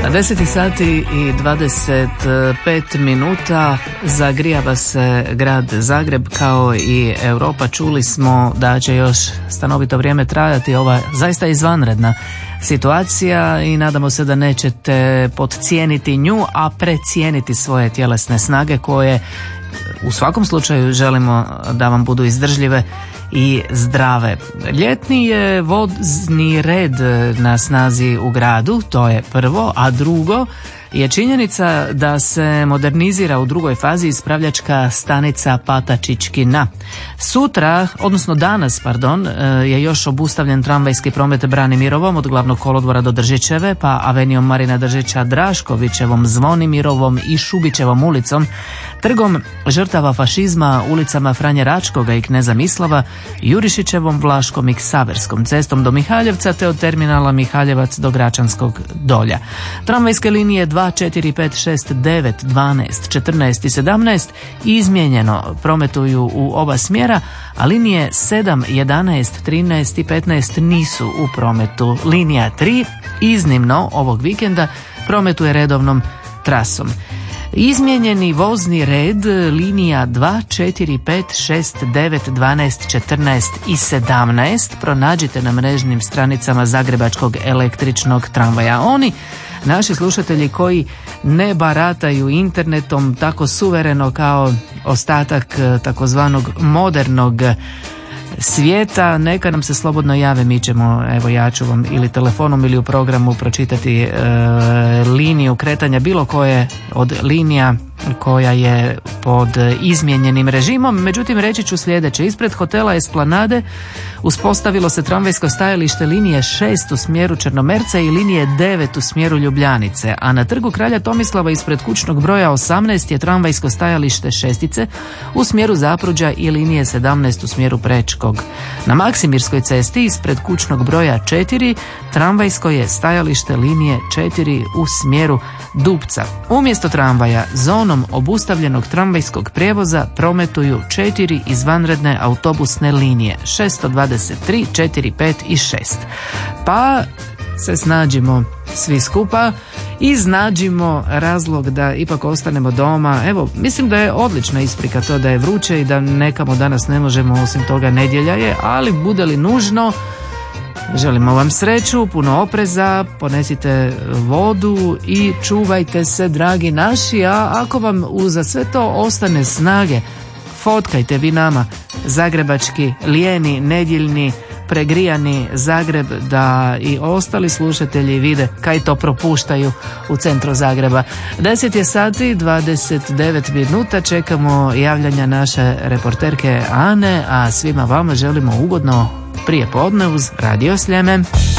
10 sati i 25 minuta zagrijava se grad Zagreb kao i Europa. Čuli smo da će još stanovito vrijeme trajati ova zaista izvanredna situacija i nadamo se da nećete podcijeniti nju, a precijeniti svoje tjelesne snage koje u svakom slučaju želimo da vam budu izdržljive i zdrave. Ljetni je vozni red na snazi u gradu, to je prvo, a drugo je činjenica da se modernizira u drugoj fazi ispravljačka stanica Patačićkina. Danas je još obustavljen tramvajski promet Branimirovom od glavnog kolodvora do Držićeve, pa avenijom Marina Držića, Draškovićevom, Zvonimirovom i Šubićevom ulicom, trgom žrtava fašizma, ulicama Franje Račkoga i Kneza Mislava, Jurišićevom, Vlaškom i Ksaverskom, cestom do Mihaljevca te od terminala Mihaljevac do Gračanskog Dolja. Tramvajske linije 2, 4, 5, 6, 9, 12, 14 i 17 izmijenjeno prometuju u oba smjera, a linije 7, 11, 13 i 15 nisu u prometu. Linija 3 iznimno ovog vikenda prometuje redovnom trasom. Izmijenjeni vozni red linija 2, 4, 5, 6, 9, 12, 14 i 17 pronađite na mrežnim stranicama Zagrebačkog električnog tramvaja. Oni naši slušatelji koji ne barataju internetom tako suvereno kao ostatak takozvanog modernog svijeta, neka nam se slobodno jave, mi ćemo, evo ja ću vam ili telefonom ili u programu pročitati liniju kretanja bilo koje od linija koja je pod izmijenjenim režimom. Međutim, reći ću sljedeće: ispred hotela Esplanade uspostavilo se tramvajsko stajalište linije 6 u smjeru Črnomerca i linije 9 u smjeru Ljubljanice, a na trgu Kralja Tomislava ispred kućnog broja 18 je tramvajsko stajalište šestice u smjeru Zapruđa i linije 17 u smjeru Prečkog. Na Maksimirskoj cesti ispred kućnog broja 4 tramvajsko je stajalište linije 4 u smjeru Dupca. Umjesto tramvaja zonom obustavljenog tramvajskog prijevoza prometuju 4 izvanredne autobusne linije 623, 4, 5 i 6. Pa se snađimo svi skupa, iznađimo razlog da ipak ostanemo doma. Evo, mislim da je odlična isprika to da je vruće i da nekamo danas ne možemo, osim toga nedjelja je, ali bude li nužno, želimo vam sreću, puno opreza, ponesite vodu i čuvajte se, dragi naši, a ako vam uza sve to ostane snage, fotkajte vi nama zagrebački, lijeni, nedjeljni, pregrijani Zagreb, da i ostali slušatelji vide kaj to propuštaju u centru Zagreba. 10 je sati, 29 minuta, čekamo javljanja naše reporterke Ane, a svima vama želimo ugodno prije podne uz Radio Sljeme.